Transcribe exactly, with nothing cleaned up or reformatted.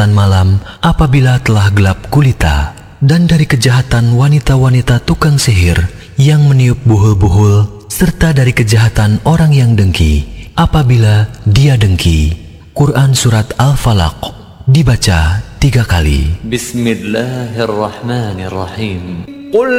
kejahatan malam apabila telah gelap gulita, dan dari kejahatan wanita-wanita tukang sihir yang meniup buhul-buhul, serta dari kejahatan orang yang dengki apabila dia dengki. Quran Surat Al-Falaq dibaca tiga kali. Bismillahirrahmanirrahim.